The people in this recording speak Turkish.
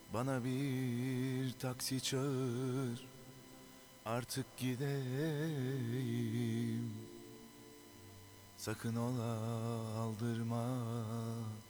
Bana bir taksi çağır, artık gideyim. Sakın ola aldırma,